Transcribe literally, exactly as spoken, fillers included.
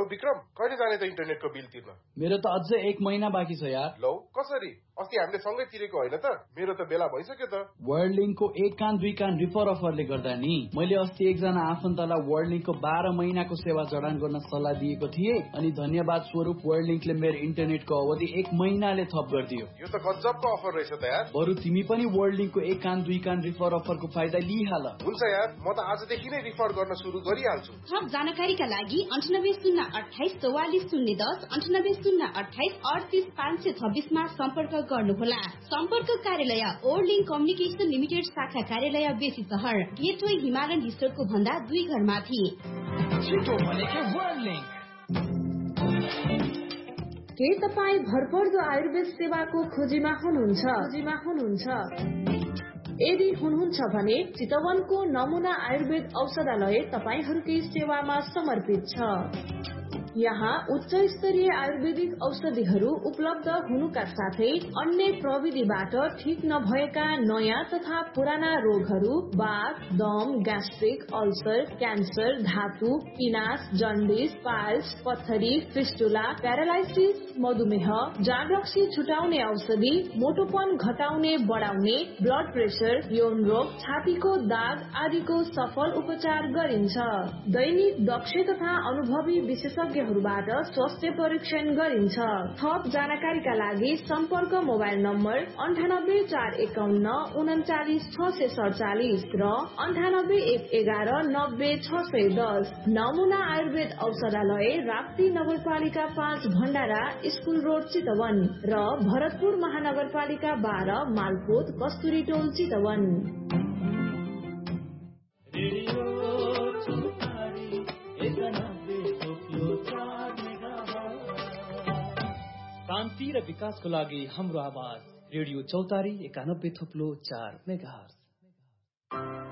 विक्रम, कहिले जाने त इन्टरनेटको बिल तिर्न? मेरो त अझै एक महिना बाँकी छ यार। लौ कसरी? अस्ति हामीले सँगै तिरेको होइन त? मेरो त बेला भइसक्यो त। वर्ल्ड लिङ्कको एक कान दुई कान रिफर अफरले गर्दा नि मैले अस्ति एकजना आफन्तलाई वर्ल्ड लिङ्कको बाह्र महिनाको सेवा जडान गर्न सल्लाह दिएको थिएँ अनि धन्यवाद स्वरूप वर्ल्ड लिङ्कले मेरो इन्टरनेटको अवधि एक महिनाले थप गरिदियो। यो त गजबको अफर रहेछ त यार। बरु तिमी पनि वर्ल्ड लिङ्कको एक कान दुई कान रिफर अफरको फाइदा लिइहाल। हुन्छ यार, म त आजदेखि नै रिफर गर्न सुरु गरिहाल्छु। थप जानकारीका लागि अन्ठानब्बे शून्य अठाइस चौवालिस शून्य दस अन्ठानब्बे शून्य अठाइस अडतिस पाँच सय छब्बिसमा सम्पर्क गर्नुहोला। सम्पर्क कार्यालय वर्ल्ड लिङ्क कम्युनिकेसन लिमिटेड, शाखा कार्यालय बेसी सहर, गेटवे हिमालयन रिसोर्टको भन्दा दुई घर माथि। के तपाईँ भरपर्दो आयुर्वेद सेवाको खोजीमा हुनुहुन्छ? खोजीमा हुनुहुन्छ यदि हुनुहुन्छ भने चितवनको नमुना आयुर्वेद औषधालय तपाईहरूकै सेवामा समर्पित छ। यहाँ उच्च स्तरीय आयुर्वेदिक औषधिहरू उपलब्ध हुनुका साथै अन्य प्रविधिबाट ठीक नभएका नयाँ तथा पुराना रोगहरू, बाथ, दम, ग्यास्ट्रिक, अल्सर, क्यान्सर, धातु, पिनास, जन्डिस, पाइल्स, पत्थरी, फिस्टुला, प्यारालाइसिस, मधुमेह, जागरक्सी छुटाउने औषधि, मोटोपन घटाउने बढाउने, ब्लड प्रेसर, यौन रोग, छातीको दाग आदिको सफल उपचार गरिन्छ। दैनिक दक्ष तथा अनुभवी विशेषज्ञ बाट स्वास्थ्य परीक्षण गरिन्छ। थप जानकारीका लागि सम्पर्क मोबाइल नम्बर अन्ठानब्बे चार एकाउन्न उन्चालिस छ सय सडचालिस र अन्ठानब्बे एक एघार नब्बे छ सय दस। नमुना आयुर्वेद औषधालय, राप्ती नगरपालिका पाँच, भण्डारा स्कुल रोड, चितवन र भरतपुर महानगरपालिका बाह्र, मालपोत, कस्तुरी टोल, चितवन। शान्ति र विकासको लागि हाम्रो आवाज रेडियो चौतारी एकानब्बे थुप्लो चार मेगाहर्ज।